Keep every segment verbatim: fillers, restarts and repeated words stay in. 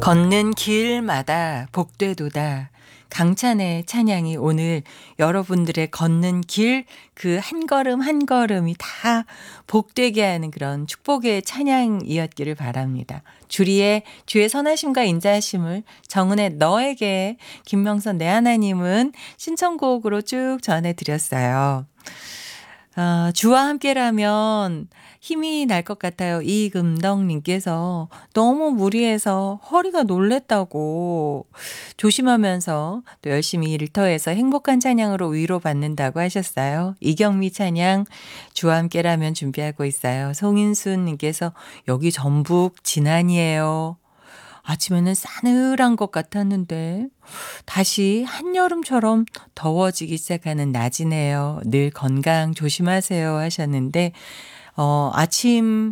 걷는 길마다 복되도다. 강찬의 찬양이 오늘 여러분들의 걷는 길 그 한 걸음 한 걸음이 다 복되게 하는 그런 축복의 찬양이었기를 바랍니다. 주리의 주의 선하심과 인자하심을 정은의 너에게 김명선 내 하나님은 신청곡으로 쭉 전해드렸어요. 아, 주와 함께라면 힘이 날 것 같아요. 이금덕님께서 너무 무리해서 허리가 놀랬다고 조심하면서 또 열심히 일터에서 행복한 찬양으로 위로받는다고 하셨어요. 이경미 찬양 주와 함께라면 준비하고 있어요. 송인순님께서 여기 전북 진안이에요. 아침에는 싸늘한 것 같았는데 다시 한여름처럼 더워지기 시작하는 낮이네요. 늘 건강 조심하세요 하셨는데 어, 아침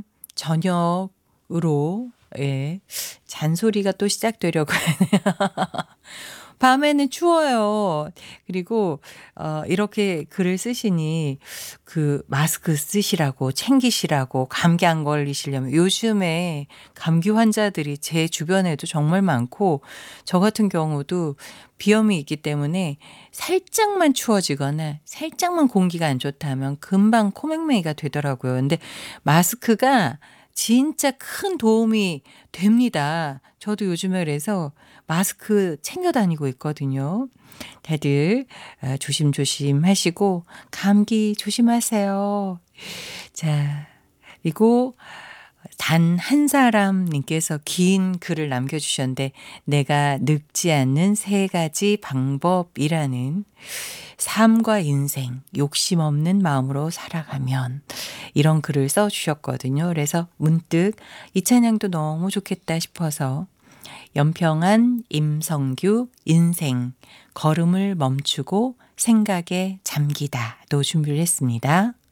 저녁으로 예, 잔소리가 또 시작되려고 하네요. 밤에는 추워요. 그리고 어 이렇게 글을 쓰시니 그 마스크 쓰시라고 챙기시라고 감기 안 걸리시려면 요즘에 감기 환자들이 제 주변에도 정말 많고 저 같은 경우도 비염이 있기 때문에 살짝만 추워지거나 살짝만 공기가 안 좋다면 금방 코맹맹이가 되더라고요. 근데 마스크가 진짜 큰 도움이 됩니다. 저도 요즘에 그래서 마스크 챙겨 다니고 있거든요. 다들 조심조심 하시고 감기 조심하세요. 자, 그리고 단 한 사람님께서 긴 글을 남겨주셨는데 내가 늙지 않는 세 가지 방법이라는 삶과 인생, 욕심 없는 마음으로 살아가면 이런 글을 써주셨거든요. 그래서 문득 이 찬양도 너무 좋겠다 싶어서 연평안 임성규 인생 걸음을 멈추고 생각에 잠기다도 준비를 했습니다.